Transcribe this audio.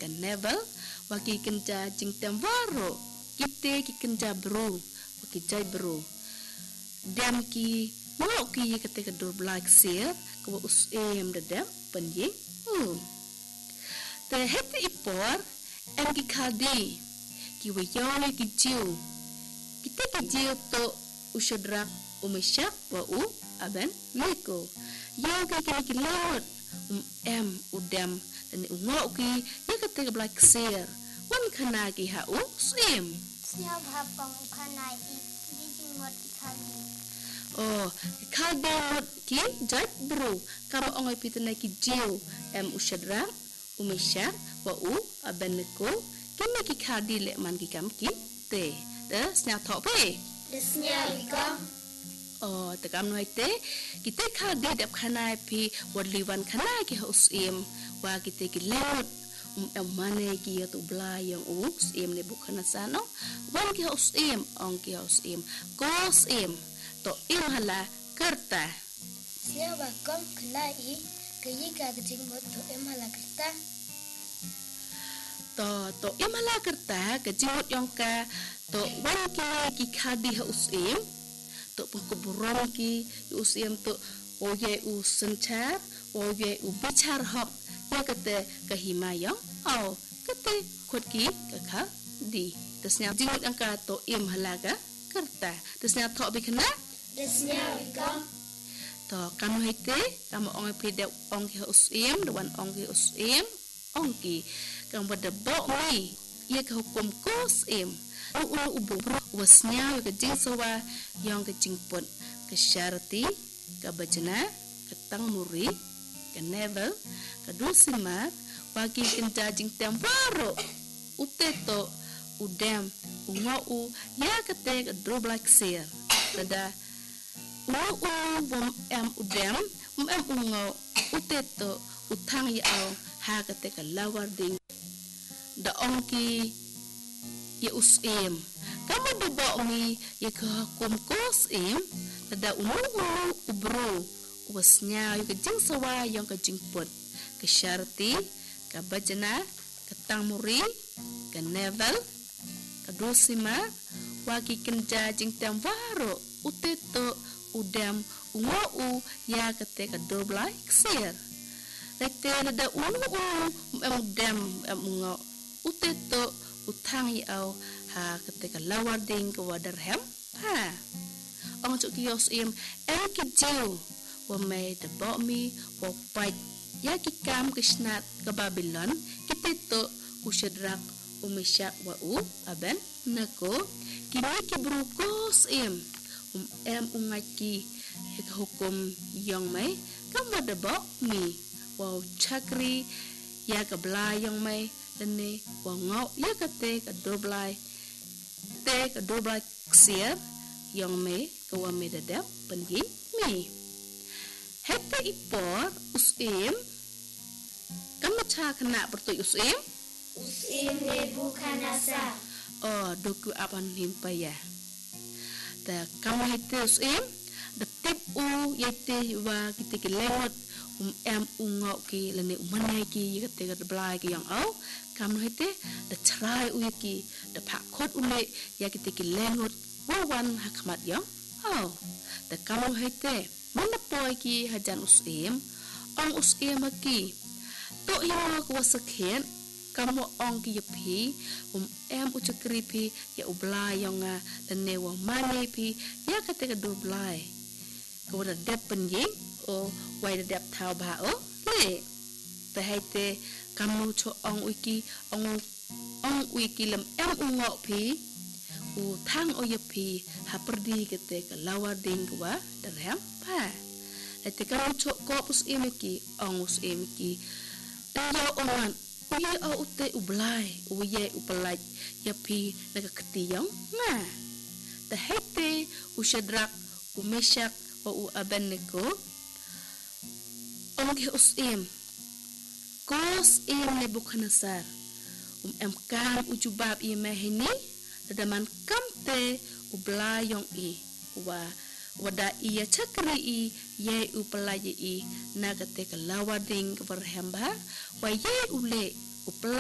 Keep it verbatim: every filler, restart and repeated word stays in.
kan nevel waki kenja jing temwaro kite ki kenja bro waki jai bro dem ki mau ki kate ka dur black seer ko us em de dem penye hu te hete ipor em ki khadi ki wayo ki jiu kita ki jiu to ushadrak umesyak wa u aben meko yoga ki ki lot um em udam dan ungok ki ya kate ka black seer wan khana ki ha u sim siap hapang khana i jing mot khadi oh khadi mot ki jat bro kama ongai pitana ki jiu em ushadrak umesyak wa u aben meko kini ki khadi le man ki kam ki te de snya thok pe de snya ikam oh tekam noi te kita khadi dap khana pi wadliwan khana ki usim wa kita ki lewat um em mane ki tu bla yang usim ne bukan sano wan ki usim ong ki usim kosim to im hala kerta siap bakam khana i kayi ka jing mot to em hala kerta to to im hala kerta ke jimot yang ka to wan ki ki khadi usim to pengkuburan ki usim to oye u senchar oye u bichar hok ya kate kahimayang au kate khot ki ka di tasnya jimut angka to im halaga kerta tasnya thok bikna tasnya ikam to kamu hite kamu ong pide ong ki usim dewan ong ki usim ong ki kamu pada bok mi ya ka hukum kosim ulu ubu wasnya ke jing sawa yang ke jingput ke syarti ke bajana ke tang muri ke nevel ke dulsimat bagi kenja jing temparo uteto udem ungau ya kete ke droblak sir tada ulu wom em udem um em ungau uteto utang ya ha kete ke lawar ding da ongki ya usim kamu bebok mi ya ke hukum kosim ada ulu ubro wasnya ya ke jing sawa yang ke jingput ke syarti ke bajana ke tang muri ke nevel ke dulsima waki kenja jing temwaro uteto udam ungau ya kete ke doblai ksir lete ada ulu em udam em ungau uteto utang iau ha ketika lawar ding ke wadar hem ha ong cuk kios im el ki jiu wa mai de bo mi wa pai ya ki kam ke snat ke Babylon kitito ushadrak umesyak wa u aben nako kini ki brukos im um em ungaki hik hukum yang mai kam wada bo mi wa chakri ya ke bla yang mai lene wa ngau ya kate ka doblai te ka doblai ksier yang me ka wa me dadap pengi mi hete ipor usim kamu cha kena bertu usim usim ne bukan asa oh doku apan himpa ya ta kamu hete usim de tip u yete wa kita ke lewat um em ungau ki lene umanai ki kate ka doblai ki yang au kamu hete de try u ki de pakot ule ya kita ki lengot wawan hakmat yang oh de kamu hete mana poi ki hajan usim ong usim ki to yang ko wasakhen kamu ong ki yepi um em ucakri pi ya ublai yang nga lene wa mane pi ya kate ka doblai ko da dep penjing o wai da dep thau ba o le te hete kamu cho ong wiki ong ong wiki lem em ungok pi u thang o yepi ha perdi kete ke lawar ding kwa derem pa ete kamu cho ko pus imiki ong us imiki tayo ongan uye o ute ublai uye upelaj yepi naga ketiyong nga te hete ushadrak umesyak wa u abenneko ong ki us im kos im ne Bukhanasar um em kam ujubab i mehini dadaman kamte ublayong i wa wada iya chakri i ye upalaji i nagate kalawading verhemba wa ye ule upla